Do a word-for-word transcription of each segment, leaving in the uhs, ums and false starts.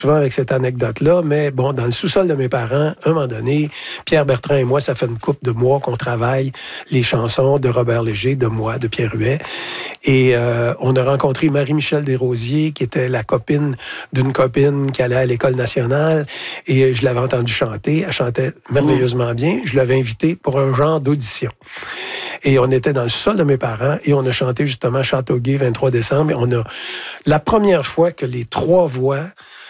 souvent avec cette anecdote-là, mais bon, dans le sous-sol de mes parents, à un moment donné, Pierre Bertrand et moi, ça fait une couple de mois qu'on travaille les chansons de Robert Léger, de moi, de Pierre Huet. Et euh, on a rencontré Marie-Michel Desrosiers, qui était la copine d'une copine qui allait à l'École nationale. Et je l'avais entendue chanter. Elle chantait merveilleusement bien. Je l'avais invitée pour un genre d'audition. Et on était dans le sous-sol de mes parents et on a chanté justement Châteauguay, vingt-trois décembre. Et on a la première fois que les trois voix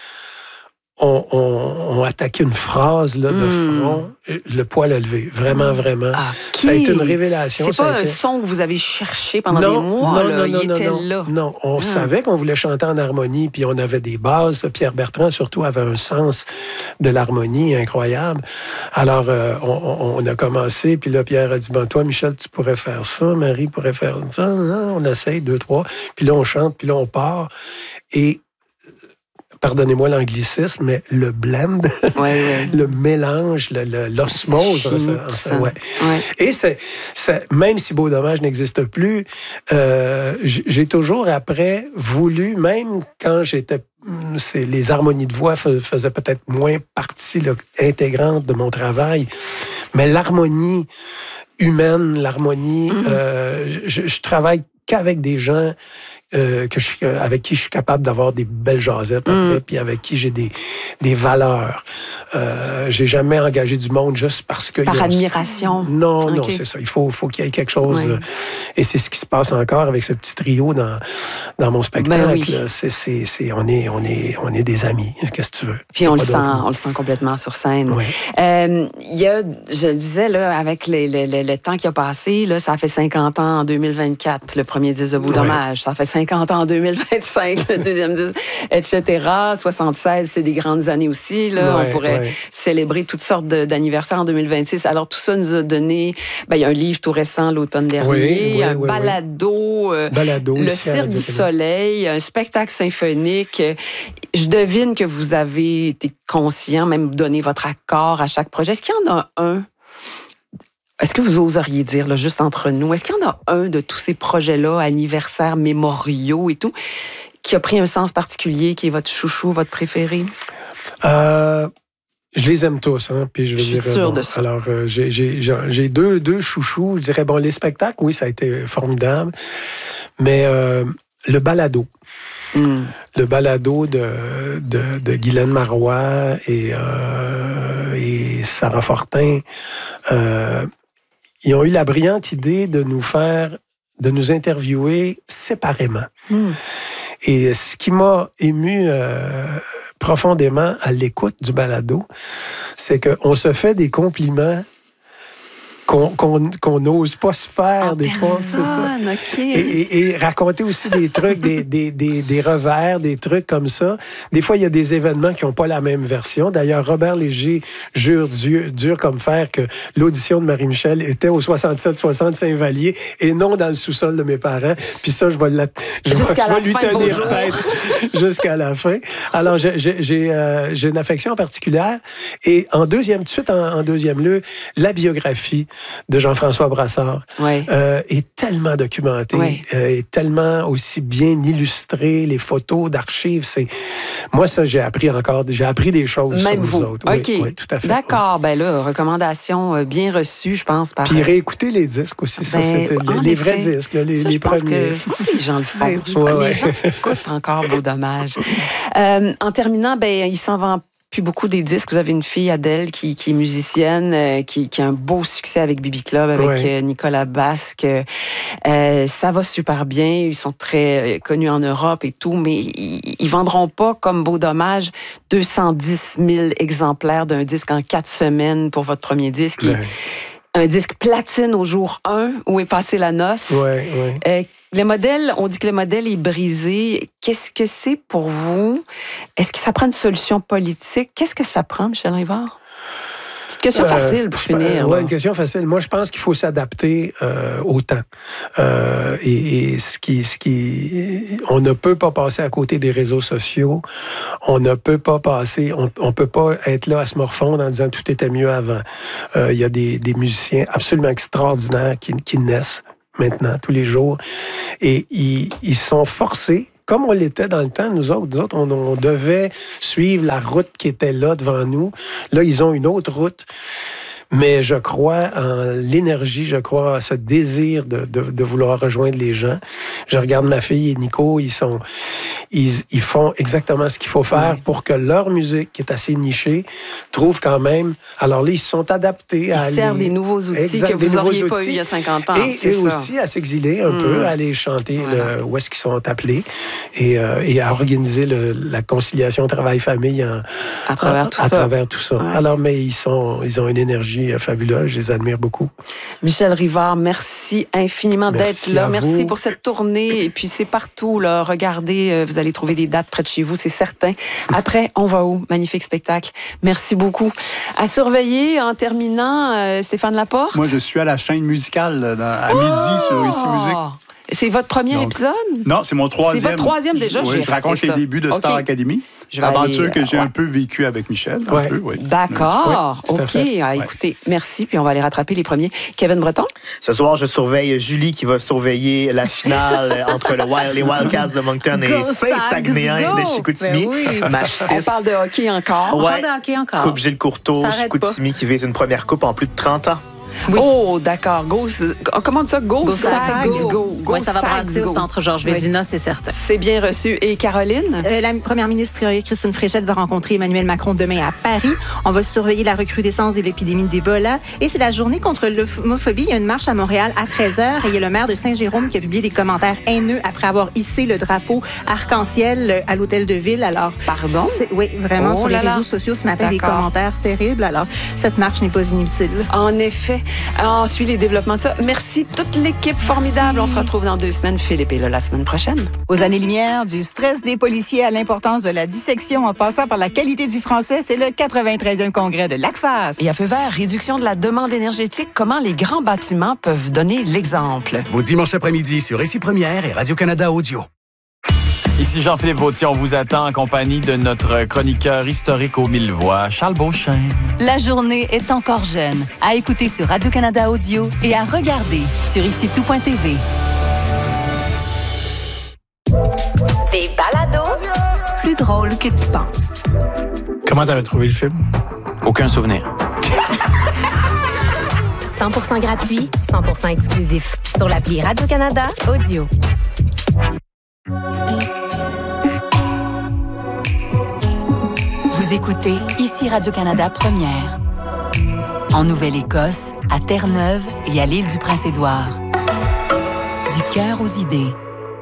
ont, ont, ont attaqué une phrase là, de front, mm. le poil a levé. Vraiment, vraiment. Ah, ça a été une révélation. C'est pas ça a un été... son que vous avez cherché pendant non, des mois. Non, là. non, Il non, était non, là. Non, on ah. savait qu'on voulait chanter en harmonie, puis on avait des bases. Pierre Bertrand, surtout, avait un sens de l'harmonie incroyable. Alors, euh, on, on a commencé, puis là, Pierre a dit, bon, toi, Michel, tu pourrais faire ça, Marie pourrait faire ça. On essaye, deux, trois. Puis là, on chante, puis là, on part. Et pardonnez-moi l'anglicisme, mais le blend, ouais, ouais. le mélange, le, le, l'osmose. En ça, en ça, ouais. Ouais. Et c'est, c'est, même si Beau Dommage n'existe plus, euh, j'ai toujours après voulu, même quand j'étais... C'est, les harmonies de voix faisaient peut-être moins partie là, intégrante de mon travail, mais l'harmonie humaine, l'harmonie... Mm-hmm. euh, je, je travaille qu'avec des gens Euh, que je, avec qui je suis capable d'avoir des belles jasettes après, mm. puis avec qui j'ai des, des valeurs. Euh, j'ai jamais engagé du monde juste parce que... Par a... admiration. Non, okay. non, c'est ça. Il faut, faut qu'il y ait quelque chose. Oui. Euh, et c'est ce qui se passe encore avec ce petit trio dans, dans mon spectacle. Ben oui. Là. C'est, c'est, c'est, on, est, on, est, on est des amis. Qu'est-ce que tu veux? Puis on le, sent, on le sent complètement sur scène. Oui. Euh, il y a, je le disais, là, avec le, le, le, le temps qui a passé, là, ça fait cinquante ans en deux mille vingt-quatre, le premier disque de Beau Dommage. Oui. Ça fait cinquante ans en deux mille vingt-cinq, le deuxième disque, et cetera. soixante-seize, c'est des grandes années aussi. Là. Ouais, on pourrait ouais. célébrer toutes sortes de, d'anniversaires en deux mille vingt-six. Alors, tout ça nous a donné... Ben, il y a un livre tout récent, l'automne dernier, oui, oui, un oui, balado, oui. Euh, balado, le Cirque du Soleil, un spectacle symphonique. Je devine que vous avez été conscient, même donné votre accord à chaque projet. Est-ce qu'il y en a un? Est-ce que vous oseriez dire, là, juste entre nous, est-ce qu'il y en a un de tous ces projets-là, anniversaires, mémoriaux et tout, qui a pris un sens particulier, qui est votre chouchou, votre préféré? Euh, je les aime tous, hein, puis je vais je suis dire... sûre bon, de ça. Alors, euh, j'ai, j'ai, j'ai deux, deux chouchous. Je dirais, bon, les spectacles, oui, ça a été formidable, mais euh, le balado. Mm. Le balado de, de, de Guylaine Marois et, euh, et Sarah Fortin... Euh, ils ont eu la brillante idée de nous faire, de nous interviewer séparément. Mm. Et ce qui m'a ému euh, profondément à l'écoute du balado, c'est qu'on se fait des compliments qu'on, qu'on, qu'on n'ose pas se faire en des personne, fois. C'est ça. Okay. Et, et, et raconter aussi des trucs, des, des, des, des revers, des trucs comme ça. Des fois, il y a des événements qui n'ont pas la même version. D'ailleurs, Robert Léger jure dur, dur comme fer que l'audition de Marie-Michel était au soixante-sept soixante Saint-Vallier et non dans le sous-sol de mes parents. Puis ça, je vais, la, je vais, je vais lui tenir tête jusqu'à la fin. Alors, j'ai, j'ai, j'ai, euh, j'ai une affection particulière. Et en deuxième, tout de suite, en, en deuxième lieu, la biographie de Jean-François Brassard ouais. euh, est tellement documentée, ouais. euh, est tellement aussi bien illustrée, les photos d'archives, c'est... Moi, ça, j'ai appris encore, j'ai appris des choses Même sur vous. vous autres. OK. Oui, oui, tout à fait. D'accord, ouais. ben là, recommandation bien reçue, je pense. Par... Puis réécouter les disques aussi, ça, ben, c'était les, les vrais disques, là, les, ça, les je premiers. Pense que, je pense que les gens le font. Je ouais, les ouais. gens écoutent encore Beau Dommage. Euh, en terminant, ben, il s'en vend plus beaucoup des disques. Vous avez une fille, Adèle, qui, qui est musicienne, euh, qui, qui a un beau succès avec B B Club, avec ouais. euh, Nicolas Basque. Euh, ça va super bien. Ils sont très connus en Europe et tout, mais ils, ils vendront pas, comme Beau Dommage, deux cent dix mille exemplaires d'un disque en quatre semaines pour votre premier disque. Ouais. Un disque platine au jour un, où est passée la noce. Ouais, ouais. Euh, le modèle, on dit que le modèle est brisé. Qu'est-ce que c'est pour vous? Est-ce que ça prend une solution politique? Qu'est-ce que ça prend, Michel Rivard? C'est une question euh, facile pour finir. Oui, une question facile. Moi, je pense qu'il faut s'adapter euh, au temps. Euh, et, et ce qui, ce qui, on ne peut pas passer à côté des réseaux sociaux. On ne peut pas passer, on, on peut pas être là à se morfondre en disant tout était mieux avant. Il euh, y a des, des musiciens absolument extraordinaires qui, qui naissent maintenant, tous les jours. Et ils, ils sont forcés comme on l'était dans le temps, nous autres, nous autres on, on devait suivre la route qui était là devant nous. Là, ils ont une autre route. Mais je crois en l'énergie, je crois en ce désir de, de, de vouloir rejoindre les gens. Je regarde ma fille et Nico, ils sont, ils, ils font exactement ce qu'il faut faire oui. pour que leur musique, qui est assez nichée, trouve quand même. Alors là, ils se sont adaptés ils à Ils servent les... des nouveaux outils exact, que vous n'auriez pas outils. eu il y a cinquante ans. Et, et aussi à s'exiler un mmh. peu, à aller chanter voilà. le, où est-ce qu'ils sont appelés et, euh, et à organiser le, la conciliation travail-famille en, à travers en, tout à ça. Travers tout ça. Ouais. Alors, mais ils sont, ils ont une énergie fabuleuse. Je les admire beaucoup. Michel Rivard, merci infiniment merci d'être là. vous. Merci pour cette tournée. Et puis, c'est partout, là. Regardez, vous allez trouver des dates près de chez vous, c'est certain. Après, on va où? Magnifique spectacle. Merci beaucoup. À surveiller, en terminant, euh, Stéphane Laporte. Moi, je suis à la chaîne musicale à oh! midi sur Ici Musique. C'est votre premier Donc, épisode? Non, c'est mon troisième. C'est votre troisième déjà? Oui, je raconte ça. les débuts de Star okay. Academy. L'aventure que j'ai ouais. un peu vécue avec Michel. Ouais. Un peu, oui. D'accord. Oui, OK. Ah, écoutez, ouais. merci. Puis on va aller rattraper les premiers. Kevin Breton? Ce soir, je surveille Julie qui va surveiller la finale entre le Wild, les Wildcats de Moncton et Saint-Saguenayens de Chicoutimi. Oui. Match six. On parle de hockey encore. Ouais. On parle de hockey encore. Coupe Gilles Courteau, Chicoutimi qui vise une première coupe en plus de trente ans. Oui. Oh, d'accord. Go, comment ça? Go, go Sags, go. Go, go ouais, ça va brasser au centre Georges Vézina, oui. c'est certain. C'est bien reçu. Et Caroline? Euh, la première ministre Christine Fréchette va rencontrer Emmanuel Macron demain à Paris. On va surveiller la recrudescence de l'épidémie d'Ebola. Et c'est la journée contre l'homophobie. Il y a une marche à Montréal à treize heures. Et il y a le maire de Saint-Jérôme qui a publié des commentaires haineux après avoir hissé le drapeau arc-en-ciel à l'hôtel de ville. Alors, pardon? Oui, vraiment, oh sur les là réseaux là. sociaux ce matin, des commentaires terribles. Alors, cette marche n'est pas inutile. En effet. On suit les développements de ça. Merci toute l'équipe formidable. Merci. On se retrouve dans deux semaines. Philippe est là la semaine prochaine. Aux années-lumière, du stress des policiers à l'importance de la dissection en passant par la qualité du français, c'est le quatre-vingt-treizième congrès de l'ACFAS. Et à feu vert, réduction de la demande énergétique, comment les grands bâtiments peuvent donner l'exemple. Vos dimanches après-midi sur Ici Première et Radio-Canada Audio. Ici Jean-Philippe Vautier, on vous attend en compagnie de notre chroniqueur historique aux mille voix, Charles Beauchesne. La journée est encore jeune. À écouter sur Radio-Canada Audio et à regarder sur ici tout point t v. Des balados plus drôles que tu penses. Comment t'avais trouvé le film? Aucun souvenir. cent pour cent gratuit, cent pour cent exclusif. Sur l'appli Radio-Canada Audio. Vous écoutez Ici Radio-Canada Première. En Nouvelle-Écosse, à Terre-Neuve et à l'île du Prince-Édouard. Du cœur aux idées.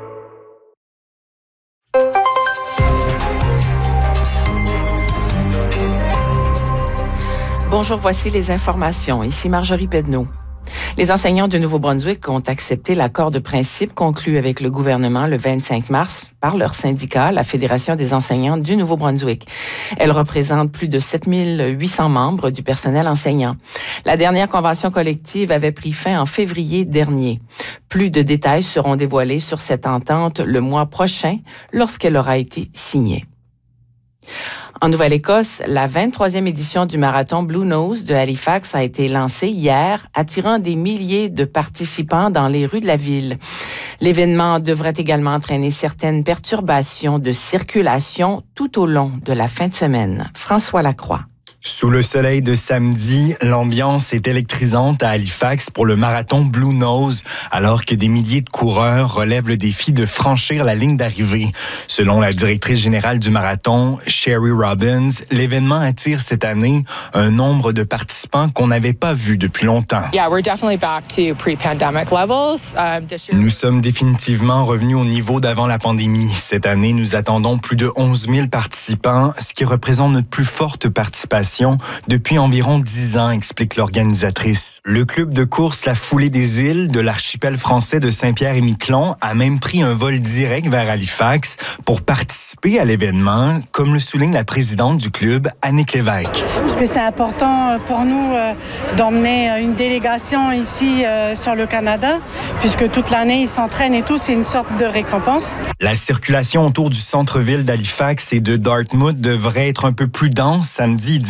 Bonjour, voici les informations. Ici Marjorie Pedneau. Les enseignants du Nouveau-Brunswick ont accepté l'accord de principe conclu avec le gouvernement le vingt-cinq mars par leur syndicat, la Fédération des enseignants du Nouveau-Brunswick. Elle représente plus de sept mille huit cents membres du personnel enseignant. La dernière convention collective avait pris fin en février dernier. Plus de détails seront dévoilés sur cette entente le mois prochain lorsqu'elle aura été signée. En Nouvelle-Écosse, la vingt-troisième édition du marathon Blue Nose de Halifax a été lancée hier, attirant des milliers de participants dans les rues de la ville. L'événement devrait également entraîner certaines perturbations de circulation tout au long de la fin de semaine. François Lacroix. Sous le soleil de samedi, l'ambiance est électrisante à Halifax pour le marathon Blue Nose, alors que des milliers de coureurs relèvent le défi de franchir la ligne d'arrivée. Selon la directrice générale du marathon, Sherry Robbins, l'événement attire cette année un nombre de participants qu'on n'avait pas vu depuis longtemps. Yeah, we're definitely back to pre-pandemic levels. Uh, this year... Nous sommes définitivement revenus au niveau d'avant la pandémie. Cette année, nous attendons plus de onze mille participants, ce qui représente notre plus forte participation depuis environ dix ans, explique l'organisatrice. Le club de course La Foulée des Îles de l'archipel français de Saint-Pierre-et-Miquelon a même pris un vol direct vers Halifax pour participer à l'événement, comme le souligne la présidente du club, Annick Lévesque. Parce que c'est important pour nous euh, d'emmener une délégation ici euh, sur le Canada, puisque toute l'année ils s'entraînent et tout, c'est une sorte de récompense. La circulation autour du centre-ville d'Halifax et de Dartmouth devrait être un peu plus dense samedi et dimanche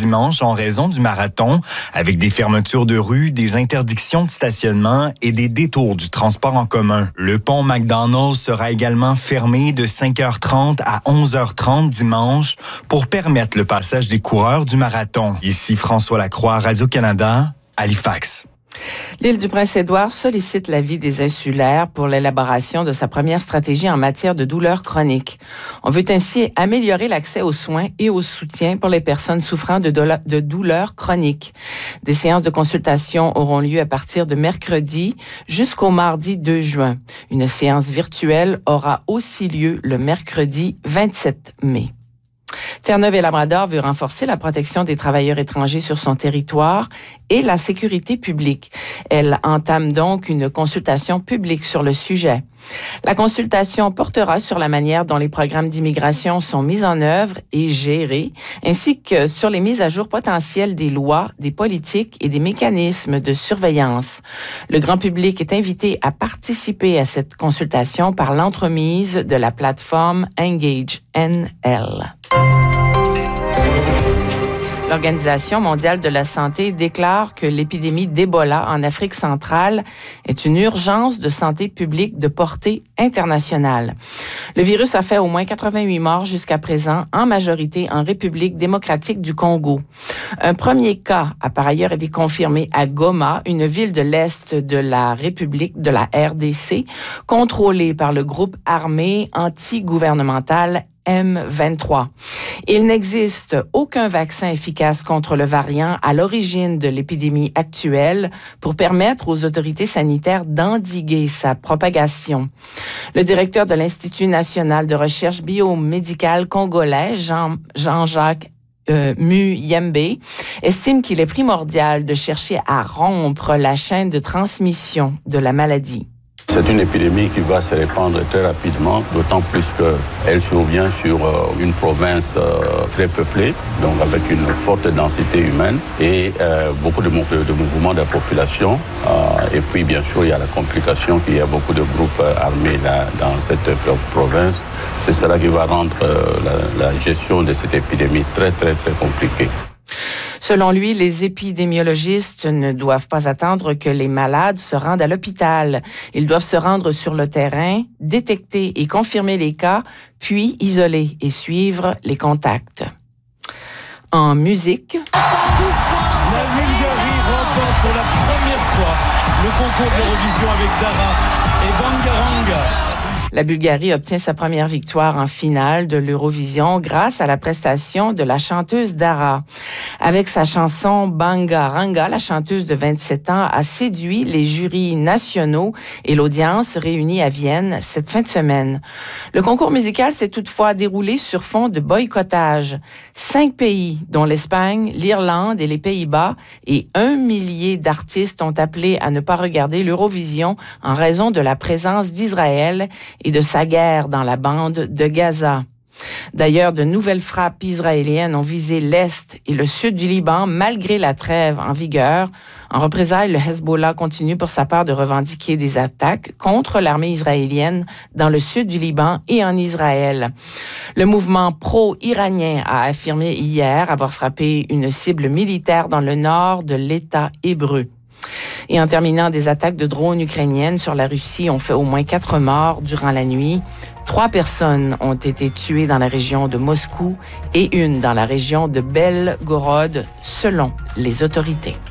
dimanche en raison du marathon, avec des fermetures de rues, des interdictions de stationnement et des détours du transport en commun. Le pont McDonald's sera également fermé de cinq heures trente à onze heures trente dimanche pour permettre le passage des coureurs du marathon. Ici François Lacroix, Radio-Canada, Halifax. L'île du Prince-Édouard sollicite l'avis des insulaires pour l'élaboration de sa première stratégie en matière de douleurs chroniques. On veut ainsi améliorer l'accès aux soins et au soutien pour les personnes souffrant de, doula- de douleurs chroniques. Des séances de consultation auront lieu à partir de mercredi jusqu'au mardi deux juin. Une séance virtuelle aura aussi lieu le mercredi vingt-sept mai. Terre-Neuve et Labrador veut renforcer la protection des travailleurs étrangers sur son territoire et la sécurité publique. Elle entame donc une consultation publique sur le sujet. La consultation portera sur la manière dont les programmes d'immigration sont mis en œuvre et gérés, ainsi que sur les mises à jour potentielles des lois, des politiques et des mécanismes de surveillance. Le grand public est invité à participer à cette consultation par l'entremise de la plateforme Engage N L. L'Organisation mondiale de la santé déclare que l'épidémie d'Ebola en Afrique centrale est une urgence de santé publique de portée internationale. Le virus a fait au moins quatre-vingt-huit morts jusqu'à présent, en majorité en République démocratique du Congo. Un premier cas a par ailleurs été confirmé à Goma, une ville de l'Est de la République de la R D C, contrôlée par le groupe armé anti-gouvernemental M vingt-trois. Il n'existe aucun vaccin efficace contre le variant à l'origine de l'épidémie actuelle pour permettre aux autorités sanitaires d'endiguer sa propagation. Le directeur de l'Institut national de recherche biomédicale congolais, Jean, Jean-Jacques Euh, Muyembe, estime qu'il est primordial de chercher à rompre la chaîne de transmission de la maladie. C'est une épidémie qui va se répandre très rapidement, d'autant plus qu'elle survient sur une province très peuplée, donc avec une forte densité humaine et euh, beaucoup de, de mouvements de la population. Euh, et puis, bien sûr, il y a la complication qu'il y a beaucoup de groupes armés là, dans cette province. C'est cela qui va rendre euh, la, la gestion de cette épidémie très, très, très compliquée. Selon lui, les épidémiologistes ne doivent pas attendre que les malades se rendent à l'hôpital. Ils doivent se rendre sur le terrain, détecter et confirmer les cas, puis isoler et suivre les contacts. En musique... La Bulgarie remporte pour la première fois le concours d'Eurovision avec Dara et Bangaranga. La Bulgarie obtient sa première victoire en finale de l'Eurovision grâce à la prestation de la chanteuse Dara. Avec sa chanson Bangaranga, la chanteuse de vingt-sept ans a séduit les jurys nationaux et l'audience réunie à Vienne cette fin de semaine. Le concours musical s'est toutefois déroulé sur fond de boycottage. Cinq pays, dont l'Espagne, l'Irlande et les Pays-Bas, et un millier d'artistes ont appelé à ne pas regarder l'Eurovision en raison de la présence d'Israël et de sa guerre dans la bande de Gaza. D'ailleurs, de nouvelles frappes israéliennes ont visé l'Est et le Sud du Liban malgré la trêve en vigueur. En représailles, le Hezbollah continue pour sa part de revendiquer des attaques contre l'armée israélienne dans le Sud du Liban et en Israël. Le mouvement pro-iranien a affirmé hier avoir frappé une cible militaire dans le nord de l'État hébreu. Et en terminant, des attaques de drones ukrainiennes sur la Russie ont fait au moins quatre morts durant la nuit. Trois personnes ont été tuées dans la région de Moscou et une dans la région de Belgorod, selon les autorités.